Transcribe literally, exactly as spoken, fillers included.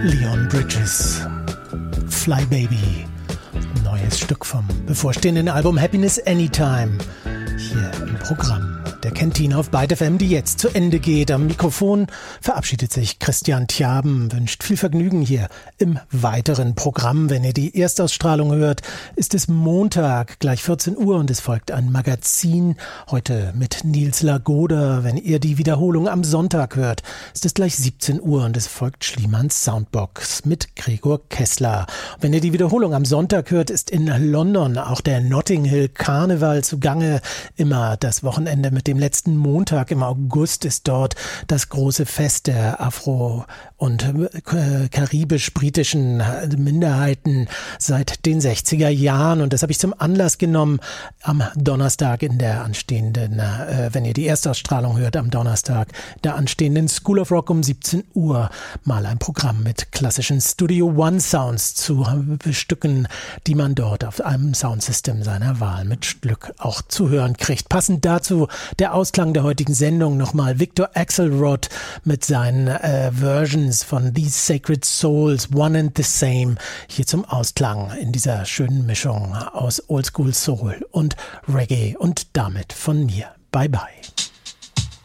Leon Bridges, Fly Baby, neues Stück vom bevorstehenden Album Happiness Anytime, hier im Programm der Kantine auf Byte F M, die jetzt zu Ende geht. Am Mikrofon verabschiedet sich Christian Tjaben, wünscht viel Vergnügen hier im weiteren Programm. Wenn ihr die Erstausstrahlung hört, ist es Montag, gleich vierzehn Uhr, und es folgt ein Magazin, heute mit Nils Lagoda. Wenn ihr die Wiederholung am Sonntag hört, ist es gleich siebzehn Uhr und es folgt Schliemanns Soundbox mit Gregor Kessler. Wenn ihr die Wiederholung am Sonntag hört, ist in London auch der Notting Hill Karneval zugange. Immer das Wochenende mit dem letzten Montag im August ist dort das große Fest der Afro- und äh, karibisch-britischen Minderheiten seit den sechziger Jahren. Und das habe ich zum Anlass genommen, am Donnerstag in der anstehenden, äh, wenn ihr die Erstausstrahlung hört, am Donnerstag der anstehenden School of Rock um siebzehn Uhr mal ein Programm mit klassischen Studio One Sounds zu bestücken, die man dort auf einem Soundsystem seiner Wahl mit Glück auch zu hören kriegt. Passend dazu der Ausklang der heutigen Sendung nochmal Victor Axelrod mit seinen äh, Versions von These Sacred Souls, One and the Same, hier zum Ausklang in dieser schönen Mischung aus Oldschool Soul und Reggae, und damit von mir. Bye bye.